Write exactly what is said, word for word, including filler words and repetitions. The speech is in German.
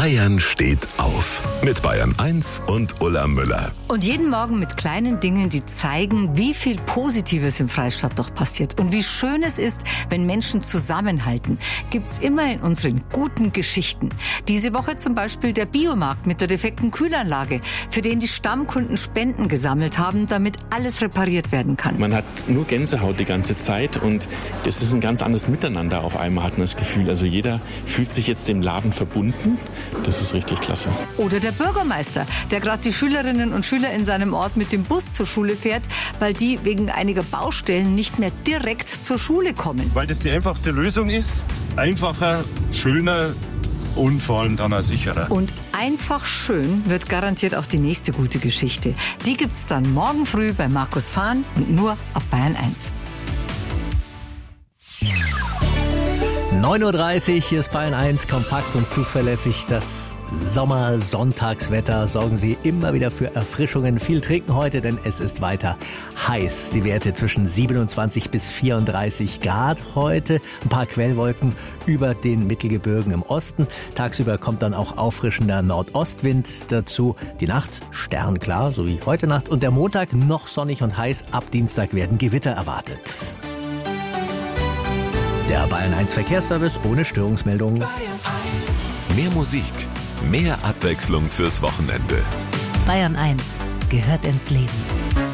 Bayern steht auf. Mit Bayern eins und Ulla Müller. Und jeden Morgen mit kleinen Dingen, die zeigen, wie viel Positives im Freistaat doch passiert. Und wie schön es ist, wenn Menschen zusammenhalten. Gibt's immer in unseren guten Geschichten. Diese Woche zum Beispiel der Biomarkt mit der defekten Kühlanlage, für den die Stammkunden Spenden gesammelt haben, damit alles repariert werden kann. Man hat nur Gänsehaut die ganze Zeit und das ist ein ganz anderes Miteinander auf einmal, hat man das Gefühl. Also jeder fühlt sich jetzt dem Laden verbunden. Das ist richtig klasse. Oder der Bürgermeister, der gerade die Schülerinnen und Schüler in seinem Ort mit dem Bus zur Schule fährt, weil die wegen einiger Baustellen nicht mehr direkt zur Schule kommen. Weil das die einfachste Lösung ist. Einfacher, schöner und vor allem dann auch sicherer. Und einfach schön wird garantiert auch die nächste gute Geschichte. Die gibt's dann morgen früh bei Markus Fahn und nur auf Bayern eins. neun Uhr dreißig, hier ist Bayern eins, kompakt und zuverlässig. Das Sommersonntagswetter sorgen Sie immer wieder für Erfrischungen. Viel trinken heute, denn es ist weiter heiß. Die Werte zwischen siebenundzwanzig bis vierunddreißig Grad heute. Ein paar Quellwolken über den Mittelgebirgen im Osten. Tagsüber kommt dann auch auffrischender Nordostwind dazu. Die Nacht sternklar, so wie heute Nacht. Und der Montag noch sonnig und heiß. Ab Dienstag werden Gewitter erwartet. Der Bayern eins Verkehrsservice ohne Störungsmeldung. Mehr Musik, mehr Abwechslung fürs Wochenende. Bayern eins gehört ins Leben.